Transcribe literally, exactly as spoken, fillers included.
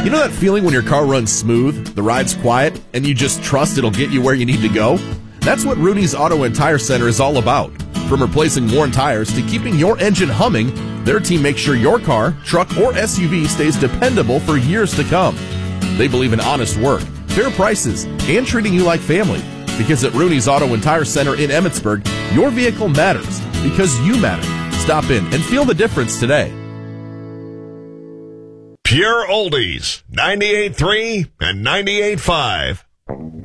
You know that feeling when your car runs smooth, the ride's quiet, and you just trust it'll get you where you need to go? That's what Rooney's Auto and Tire Center is all about. From replacing worn tires to keeping your engine humming, their team makes sure your car, truck, or S U V stays dependable for years to come. They believe in honest work, fair prices, and treating you like family. Because at Rooney's Auto and Tire Center in Emmitsburg, your vehicle matters because you matter. Stop in and feel the difference today. Pure Oldies, ninety-eight point three and ninety-eight point five.